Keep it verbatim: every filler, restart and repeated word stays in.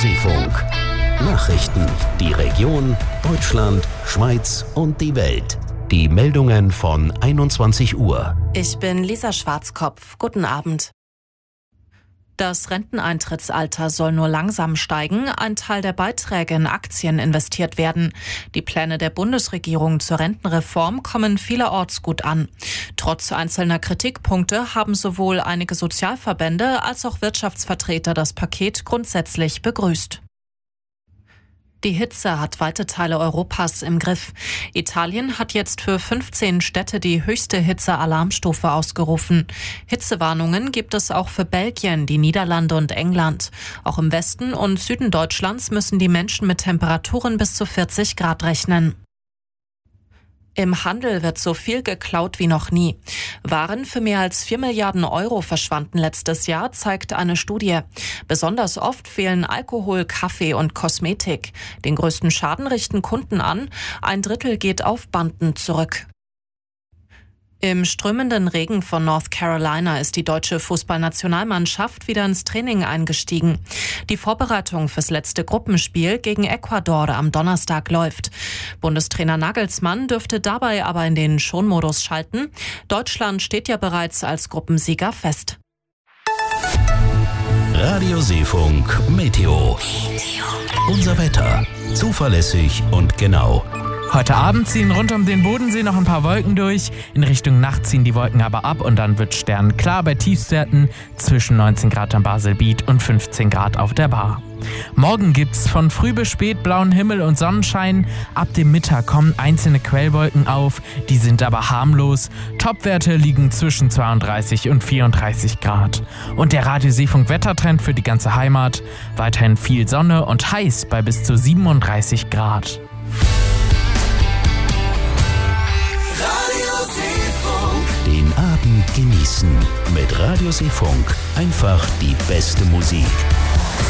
Seefunk. Nachrichten, die Region, Deutschland, Schweiz und die Welt. Die Meldungen von einundzwanzig Uhr. Ich bin Lisa Schwarzkopf. Guten Abend. Das Renteneintrittsalter soll nur langsam steigen, ein Teil der Beiträge in Aktien investiert werden. Die Pläne der Bundesregierung zur Rentenreform kommen vielerorts gut an. Trotz einzelner Kritikpunkte haben sowohl einige Sozialverbände als auch Wirtschaftsvertreter das Paket grundsätzlich begrüßt. Die Hitze hat weite Teile Europas im Griff. Italien hat jetzt für fünfzehn Städte die höchste Hitze-Alarmstufe ausgerufen. Hitzewarnungen gibt es auch für Belgien, die Niederlande und England. Auch im Westen und Süden Deutschlands müssen die Menschen mit Temperaturen bis zu vierzig Grad rechnen. Im Handel wird so viel geklaut wie noch nie. Waren für mehr als vier Milliarden Euro verschwanden letztes Jahr, zeigt eine Studie. Besonders oft fehlen Alkohol, Kaffee und Kosmetik. Den größten Schaden richten Kunden an. Ein Drittel geht auf Banden zurück. Im strömenden Regen von North Carolina ist die deutsche Fußballnationalmannschaft wieder ins Training eingestiegen. Die Vorbereitung fürs letzte Gruppenspiel gegen Ecuador am Donnerstag läuft. Bundestrainer Nagelsmann dürfte dabei aber in den Schonmodus schalten. Deutschland steht ja bereits als Gruppensieger fest. Radio Seefunk Meteo. Unser Wetter. Zuverlässig und genau. Heute Abend ziehen rund um den Bodensee noch ein paar Wolken durch. In Richtung Nacht ziehen die Wolken aber ab und dann wird sternklar bei Tiefstwerten zwischen neunzehn Grad am Baselbiet und fünfzehn Grad auf der Bar. Morgen gibt's von früh bis spät blauen Himmel und Sonnenschein. Ab dem Mittag kommen einzelne Quellwolken auf, die sind aber harmlos. Topwerte liegen zwischen zweiunddreißig und vierunddreißig Grad. Und der Radio Seefunk Wettertrend für die ganze Heimat: weiterhin viel Sonne und heiß bei bis zu siebenunddreißig Grad. Den Abend genießen mit Radio Seefunk. Einfach die beste Musik.